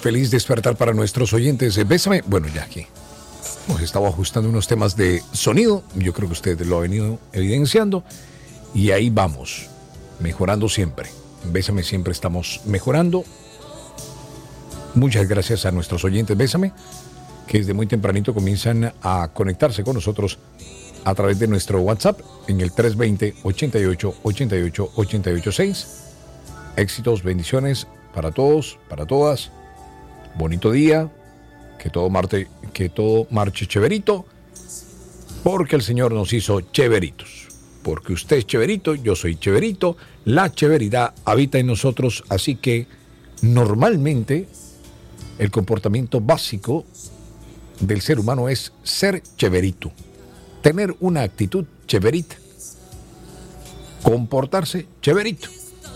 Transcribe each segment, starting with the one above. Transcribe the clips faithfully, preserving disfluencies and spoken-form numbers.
Feliz despertar para nuestros oyentes. Bésame. Bueno, ya aquí hemos estado ajustando unos temas de sonido. Yo creo que usted lo ha venido evidenciando. Y ahí vamos, mejorando siempre. Bésame, siempre estamos mejorando. Muchas gracias a nuestros oyentes Bésame, que desde muy tempranito comienzan a conectarse con nosotros a través de nuestro WhatsApp en el tres dos cero, ochenta y ocho, ochenta y ocho, ochenta y ocho seis. Éxitos, bendiciones para todos, para todas. Bonito día, que todo, marte, que todo marche chéverito, porque el Señor nos hizo chéveritos. Porque usted es chéverito, yo soy chéverito, la chéveridad habita en nosotros, así que normalmente el comportamiento básico del ser humano es ser chéverito, tener una actitud chéverita, comportarse chéverito.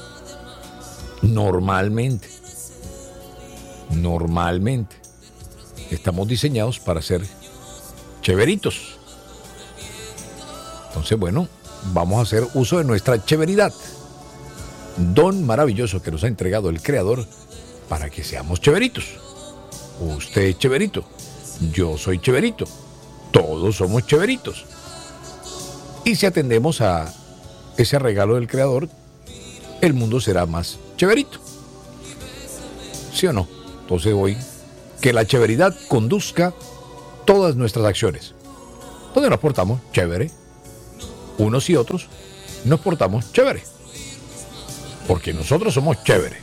Normalmente, normalmente estamos diseñados para ser chéveritos. Entonces, bueno, vamos a hacer uso de nuestra chéveridad, don maravilloso que nos ha entregado el Creador para que seamos chéveritos. Usted es chéverito, yo soy chéverito, todos somos chéveritos. Y si atendemos a ese regalo del Creador, el mundo será más chéverito. ¿Sí o no? Entonces hoy, que la chéveridad conduzca todas nuestras acciones. Donde nos portamos chévere, unos y otros nos portamos chévere, porque nosotros somos chévere.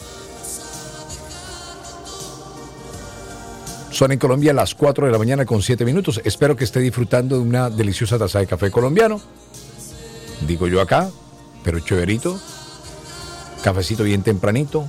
Son en Colombia las cuatro de la mañana con siete minutos. Espero que esté disfrutando de una deliciosa taza de café colombiano. Digo yo acá, pero chéverito. Cafecito bien tempranito,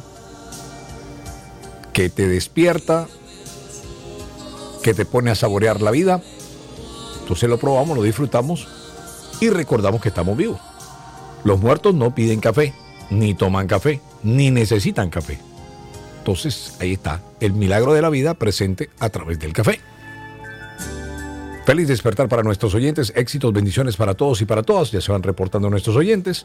que te despierta, que te pone a saborear la vida. Entonces lo probamos, lo disfrutamos y recordamos que estamos vivos. Los muertos no piden café, ni toman café, ni necesitan café. Entonces ahí está el milagro de la vida presente a través del café. Feliz despertar para nuestros oyentes, éxitos, bendiciones para todos y para todas. Ya se van reportando nuestros oyentes.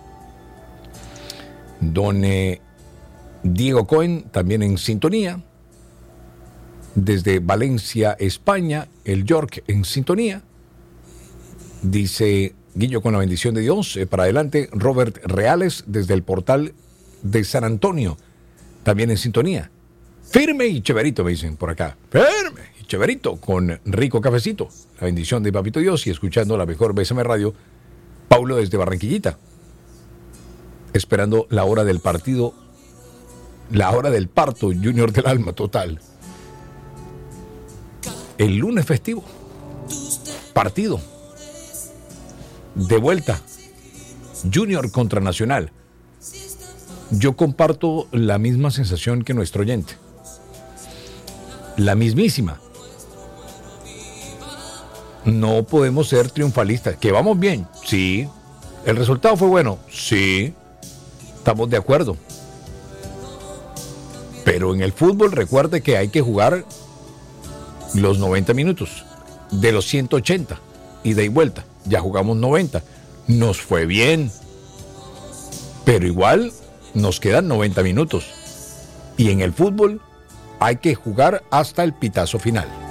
Don eh, Diego Cohen también en sintonía. Desde Valencia, España, el York en sintonía. Dice Guillo, con la bendición de Dios, eh, para adelante. Robert Reales desde el portal de San Antonio, también en sintonía. Firme y chéverito, me dicen por acá. Firme y chéverito, con rico cafecito. La bendición de Papito Dios y escuchando la mejor B S M Radio. Paulo desde Barranquillita, esperando la hora del partido, la hora del parto, Junior del alma, total. El lunes festivo, partido, de vuelta, Junior contra Nacional. Yo comparto la misma sensación que nuestro oyente, la mismísima. No podemos ser triunfalistas. ¿Que vamos bien? Sí. ¿El resultado fue bueno? Sí. Estamos de acuerdo. Pero en el fútbol recuerde que hay que jugar los noventa minutos de los ciento ochenta, ida y vuelta. Ya jugamos noventa. Nos fue bien. Pero igual nos quedan noventa minutos. Y en el fútbol hay que jugar hasta el pitazo final.